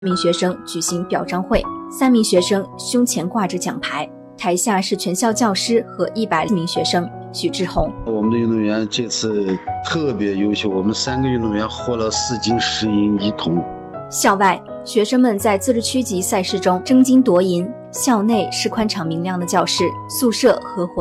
名学生举行表彰会，3名学生胸前挂着奖牌，台下是全校教师和100名学生。许志宏： 我们的运动员这次特别优秀，我们3个运动员获了4金10银1铜。 校外，学生们在自治区级赛事中争金夺银，校内是宽敞明亮的教室、宿舍和活